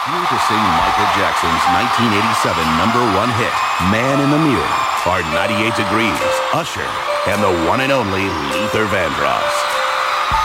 Here to sing Michael Jackson's 1987 #1 hit, Man in the Mirror, are 98 Degrees, Usher, and the one and only Luther Vandross.